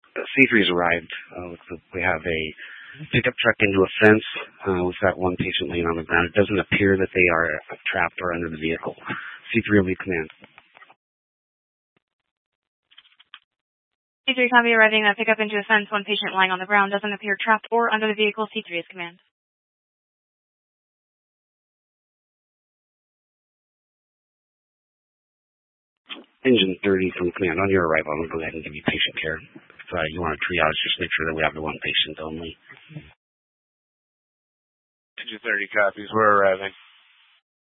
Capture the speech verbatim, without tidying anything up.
C three has arrived. Uh, we have a pickup truck into a fence. Uh, we've got one patient laying on the ground. It doesn't appear that they are trapped or under the vehicle. C three will be command. C three copy, arriving at pickup into a fence. One patient lying on the ground, doesn't appear trapped or under the vehicle. C three is command. Engine thirty from command. On your arrival, I'm going to go ahead and give you patient care. If uh, you want to triage, just make sure that we have the one patient only. Engine thirty copies. We're arriving.